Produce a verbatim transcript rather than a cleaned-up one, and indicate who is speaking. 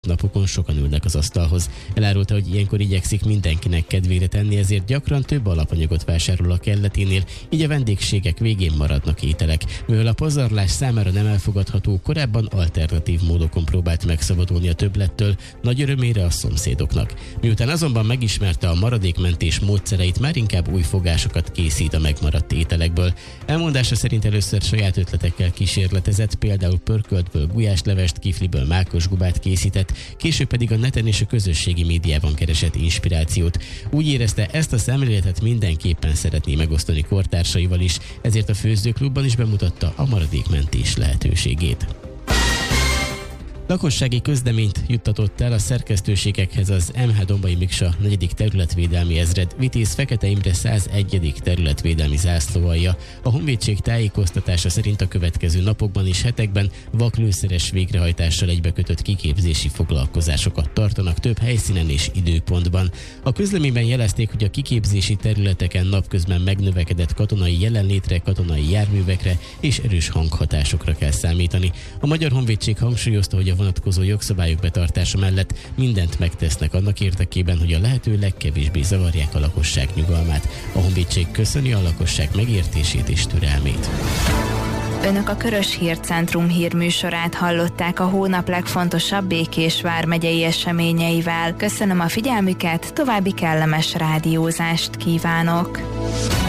Speaker 1: napokon sokan ülnek az asztalhoz. Elárulta, hogy ilyenkor igyekszik mindenkinek kedvére tenni, ezért gyakran több alapanyagot vásárol a kelleténél, így a vendégségek végén maradnak ételek. Mivel a pazarlás számára nem elfogadható, korábban alternatív módokon próbált megszabadulni a többlettől, nagy örömére a szomszédoknak. Miután azonban megismerte a maradékmentés módszereit, már inkább új fogásokat készít a megmaradt ételekből. Elmondása szerint először saját ötletekkel kísérletezett, például pörköltből gulyáslevest, kifliből mákosgubát készített, később pedig a neten és a közösségi médiában keresett inspirációt. Úgy érezte, ezt a szemléletet mindenképpen szeretné megosztani kortársaival is, ezért a főzőklubban is bemutatta a maradékmentés lehetőségét. Lakossági közleményt juttatott el a szerkesztőségekhez az em há Dombai Miksa negyedik területvédelmi ezred Vitéz Fekete Imre százegyedik területvédelmi zászlóalja. A honvédség tájékoztatása szerint a következő napokban és hetekben vaklőszeres végrehajtással egybekötött kiképzési foglalkozásokat tartanak több helyszínen és időpontban. A közleményben jelezték, hogy a kiképzési területeken napközben megnövekedett katonai jelenlétre, katonai járművekre és erős hanghatásokra kell számítani. A Magyar Honvédség hangsúlyozta, hogy a vonatkozó jogszabályok betartása mellett mindent megtesznek annak érdekében, hogy a lehető legkevésbé zavarják a lakosság nyugalmát. A honvédség köszöni a lakosság megértését és türelmét.
Speaker 2: Önök a Körös Hírcentrum hírműsorát hallották a hónap legfontosabb Békés vármegyei eseményeivel. Köszönöm a figyelmüket, további kellemes rádiózást kívánok!